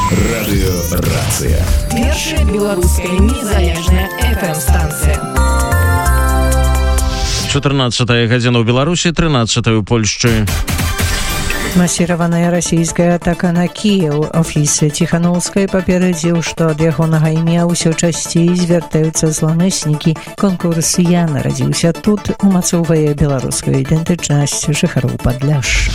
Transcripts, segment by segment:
Радыёрацыя. Першая беларуская незалежная FM-станція. 14 гадзіна ў Беларусі, 13 у Польшчы. Масіраваная расійская атака на Кіеў. Офіс Ціхановскай папередзіў, што ад ягонага імя ўсё часцей звяртаюцца зламыснікі. Конкурс «Я нарадзіўся тут» умацоўвае беларускую ідэнтычнасць жыхароў Падляшша.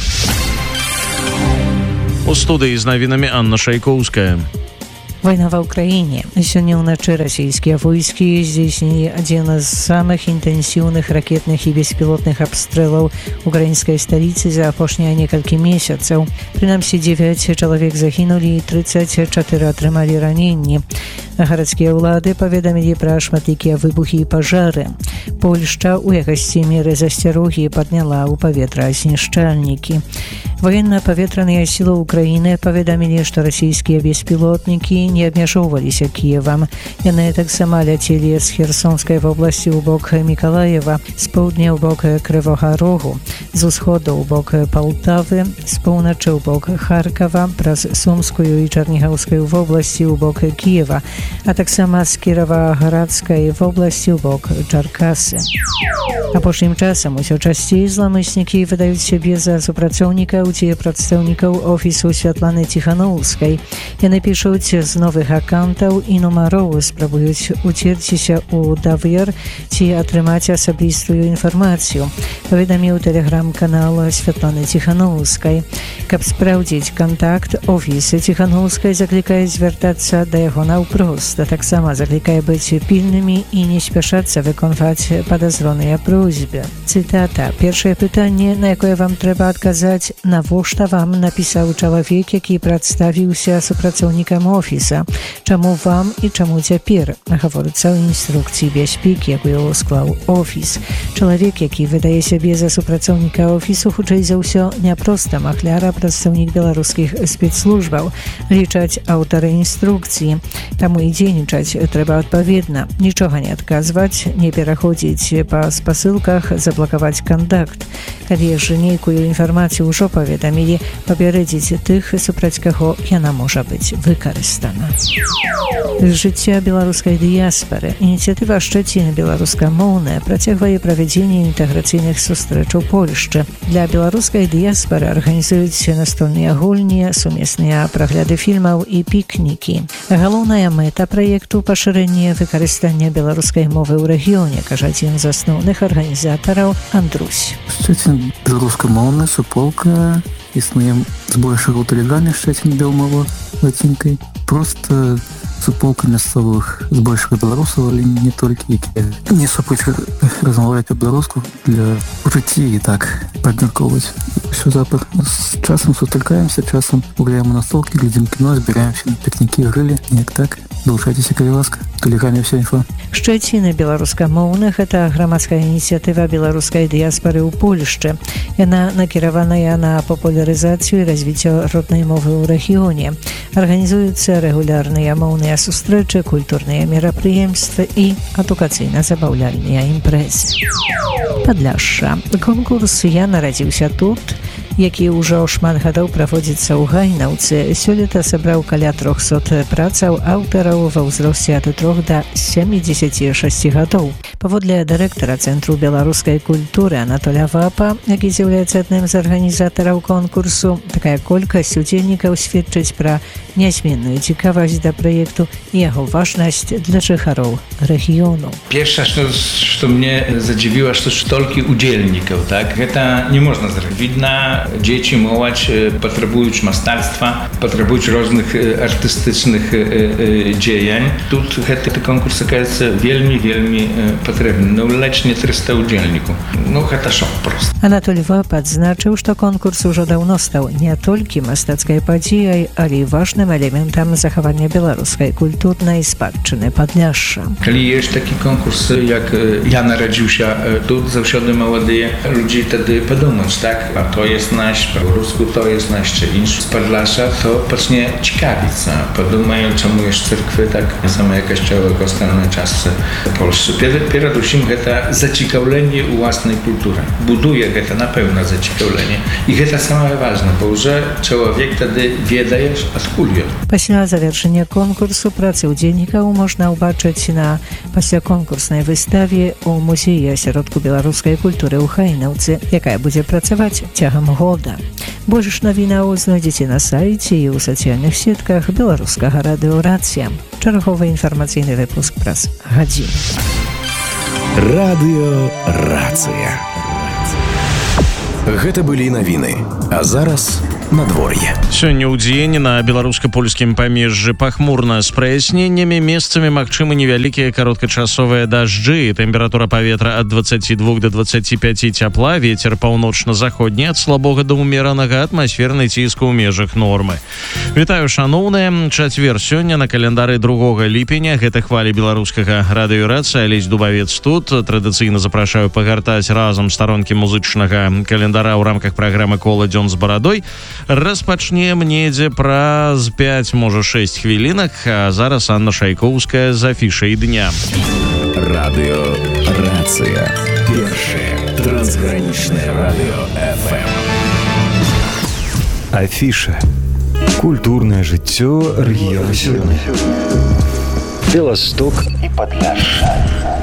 У студыі з навінамі Анна Шайкоўская. Вайна ва ўкраіне. Сёння ўначы расійскія войскі здзейснілі адзін з самых інтэнсіўных ракетных і беспілотных абстрэлаў украінскай сталіцы за апошнія некалькі месяцаў. Прынамсі 9 чалавек загінулі і 34 атрымалі раненні. Гарадскія ўлады паведамілі пра шматлікія выбухі і пажары. Польшча ў якасці меры засцярогі падняла ў паветра знішчальнікі. Военно-паветраныя сілы Украіны паведамілі, што расійскія беспілотнікі не абмяжоўваліся Кіевам. Яны таксама ляцелі з Херсонскай вобласці ў бок Мікалаева, з поўдня ў бок Крывога Рогу, з усходу ў бок Палтавы, з поўначы ў бок Харкава, праз Сумскую і Чарнігаўскую вобласці ў бок Кіева, а таксама з Кіраваградскай вобласці ў бок Чаркасы. Апошнім часам усё часцей зламыснікі выдаюць сябе за супрацоўнікаў ці прадстаўнікаў офісу Святланы Ціхановскай. Яны пішуць з новых аккаунтаў і нумароў, спрабуюць уцерціся ў давер ці атрымаць асабістую інфармацыю, паведаміў тэлеграм-канал Святланы Ціхановскай. Каб спраўдзіць кантакт, офіс Ціхановскай заклікае звяртацца да яго наўпрост, а таксама заклікае быць пільнымі і не спяшацца выконваць падазроныя просьбы. Цытата. Першае пытанне, на якое вам трэба адказаць: навошта вам напісаў чалавек, які прадставіўся супрацоўнікам офіса? Чаму вам і чаму цяпер? Гаворыцца ў інструкцыі бяспекі, якую склаў офіс. Чалавек, які выдае сябе за супрацоўніка офісу, хутчэй за ўсё не проста махляра, прадстаўнік беларускіх спецслужбаў, лічаць аўтары інструкцыі. Таму і дзейнічаць трэба адпаведна. Нічога не адказваць, не пераходзіць па спасылках, заблакаваць кантакт. Калі ж нейкую інфармацыю ўжо паведамілі, папярэдзіць тых, супраць каго яна можа быць выкарыстана. Жыцця беларускай дыяспары. Ініцыятыва «Шчэцін беларускамоўная» працягвае правядзенне інтэграцыйных сустрэч у Польшчы. Для беларускай дыяспары арганізуюць настольныя гульні, сумесныя прагляды фільмаў і пікнікі. Галоўная мэта праекту – пашырэнне выкарыстання беларускай мовы ў рэгіёне, кажа адзін з асноўных арганізатараў Андрусь. Шчэцін беларускамоўны суполка, існуе збольшага ў тэлеграме «Шчэцін белмова» лацінкай. Просто суполка мясцовых збольшага беларусаў, але не толькі, якія не супуць размаўляць па-беларуску для жыцці і так падмяркоўваць. Усё запар. З часам сустракаемся, часам гуляем у настолкі, глядзім кіно, збіраемся на пікнікі, грылі, неяк так. Долучайцеся, калі ласка. Тэлеграме ўся інфа. Шчэціны беларускамоўных – гэта грамадская ініцыятыва беларускай дыяспары ў Польшчы. Яна накіраваная на папулярызацыю і развіццё роднай мовы ў рэгіёне. Арганізуюцца рэгулярныя моўныя сустрэчы, культурныя мерапрыемствы і адукацыйна-забаўляльныя імпрэзы. Падляшша. Конкурс «Я нарадзіўся тут», які ўжо шмат гадоў праводзіцца ў Гайнаўцы, сёлета сабраў каля 300 працаў аўтараў ва ўзросце ад 3 да 76 гадоў. Паводле дырэктара Цэнтру беларускай культуры Анатоля Вапа, які з'яўляецца адным з арганізатараў конкурсу, такая колькасць удзельнікаў сведчыць пра нязменную цікавасць да праекту і яго важнасць для жыхароў рэгіёну. Pierwsza, что mnie zadziwiło, że stolki udzielników, tak? Это не можно zrobić. Widna, dzieci, młodzież potrzebują мастерства, potrzebują różnych artystycznych dziejeń. Tu ten konkurs jest wielmi potrzebny. No, lecz nie 300 udzielników. No, to szok prosto. Анатоль Вап адзначыў, што конкурс ужо даўно стаў не толькі мастацкай падзеяй, але і важным элементам захавання беларускай культурнай спадчыны Падляшша. Калі ёсць такі конкурс, як «Я нарадзіўся тут», заўсёды маладыя людзі тады падумаюць, так? А то jest знать по-русски, то есть знать ще інше з Подляша, то почне цікавитися. Подумає, чому є церкви так, саме як kościoły w остальной части Polski. Перед усім, це зацікавлення у власної культури. Будує це, напевно, зацікавлення. І це саме важливе, бо вже чоловік тоді відає, откуль є. Після завершення конкурсу праці удзельнікаў можна ўбачыць на пасляконкурснай выставе у музеі асяродку беларускай культуры ў Хайнаўцы, якая будзе працаваць цягам года. Больш навінаў знойдзеце на сайце і ў сацыяльных сетках беларускага радыё «Рацыя». Чарговы інфармацыйны выпуск праз гадзіну. Радыё «Рацыя». Гэта былі навіны, а зараз надвор'е. Сёння ў дзень на беларуска-польскім памежжы пахмурна з праясненнямі, месцамі магчымы невялікія кароткачасовыя дажджы, тэмпература паветра ад 22 до 25 цяпла, вецер паўночна-заходні ад слабога да ўмеранага, атмасферны ціск у межах нормы. Вітаю, шаноўныя, чацвер сёння на календары 2 ліпеня, гэта хвалі беларускага радыё «Рацыя», Алесь Дубавец тут. Традыцыйна запрашаю пагартаць разам старонкі музычнага календара ў рамках праграмы «Кола дзён з барадой». Распачнем недзе праз 5, можа 6 хвілінак, а зараз Анна Шайкоўская з афішай дня. Радыё «Рацыя». Першае трансгранічнае радыё FM. Афіша. Культурнае жыццё рэгіёна сёння. Беласток і Падляшша.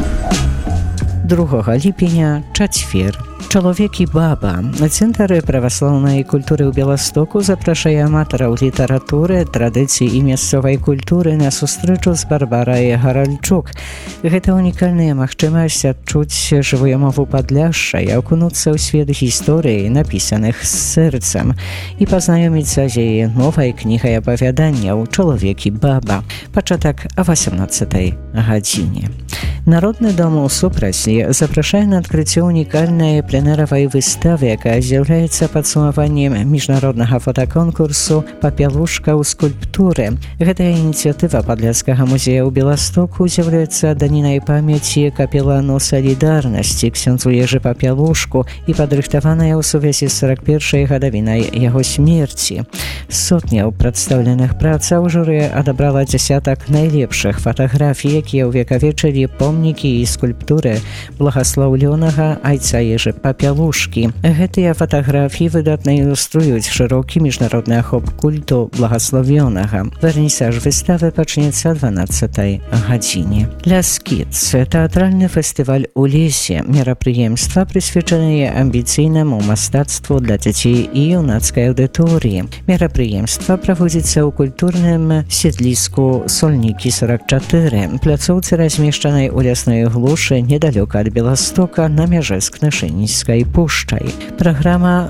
2 ліпеня, чацвер. Чалавек і баба. Цэнтр праваслаўнай культуры ў Беластоку запрашае аматараў літаратуры, традыцый і мясцовай культуры на сустрэчу з Барбарай Гаральчук. Гэта унікальная магчымасць адчуць жывую мову Падляшша і акунуцца ў свет гісторыі, напісаных з сэрцам, і пазнаёміцца з яе новай кнігай апавяданняў «Чалавек і баба». Пачатак о 18 гадзіне. Народны дом у Супраці запрашае на адкрыццё унікальнай пленэравай выставы, якая з'яўляецца падсумаваннем міжнароднага фотаконкурсу «Папялушка ў скульптуры». Гэтая ініцыятыва Падляшскага музея ў Беластоку з'яўляецца данінай памяці капелану «Салідарнасці» ксёндзу Ежы Папялушку і падрыхтаваная ў сувязі з 41-й гадавінай яго смерці. Сотняў прадстаўленых працаў журы адабрала дзясятак найлепшых фатаграфій, якія ўвекавечылі помнікі і скульптуры благаслаўлёнага айца Ежы Папялушкі. Гэтыя фатаграфіі выдатна ілюструюць шырокі міжнародны ахоп культу благаславёнага. Вернісаж выставы пачнецца 12 гадзіне. «Ляскіц» – тэатральны фестываль у лесе. Мерапрыемства прысвечаныя амбіцыйнаму мастацтву для дзяцей і юнацкай аўдыторыі. Мерапрыемства праводзіцца ў культурным седліску Сольнікі 44, пляцоўцы, размешчанай у лясной глушы недалёка ад Беластока на мяжы з Кнышыніцкай пушчай. Праграма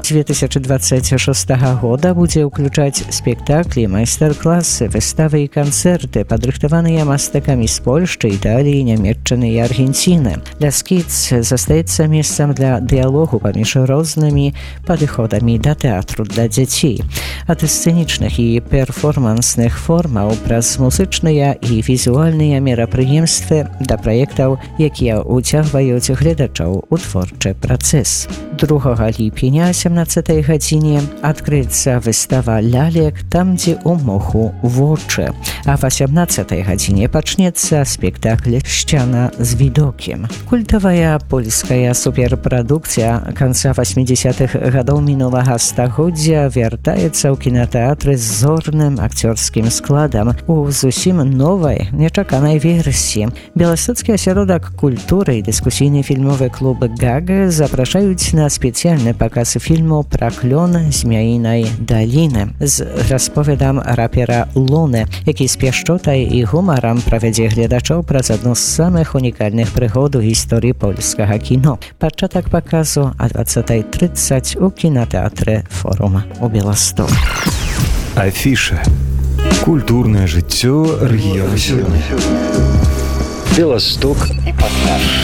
2026 года будзе ўключаць спектаклі, майстар-класы, выставы і канцэрты, падрыхтаваныя мастакамі з Польшчы, Італіі, Нямецчыны і Аргенціны. «Ляскіц» застаецца месцам для дыялогу паміж рознымі падыходамі да тэатру для дзяцей. Ад сцэнічных і перформансных формаў праз музычныя і візуальныя мерапрыемствы да праектаў, якія ўцягваюць гледачоў у творчы працэс. 2 ліпеня 17 гадзіне адкрыецца выстава лялек «Там, дзе у моху вочы». А 18 гадзіне пачнецца спектакль «Шчана з відокім». Культавая польская суперпрадукцыя канца 80-х гадоў мінулага стагоддзя вяртаецца ў кінатэатры з зорным акцёрскім складам у зусім новай, нечаканай версіі. Беластоцкі асяродак культуры і дыскусійны фільмовы клуб «Гага» запрашаюць на спецыяльны паказ фільму «Праклён змяінай даліны» з расповедам рапера Луны, які з пяшчотай і гумарам правядзе гледачоў праз адну з самых унікальных прыгод у гісторыі польскага кіно. Пачатак паказу о 20:30 у кінатэатры «Форум» у Беластоку. Афіша. Культурнае жыццё рэгіёна сёння. Беласток і Падляшша.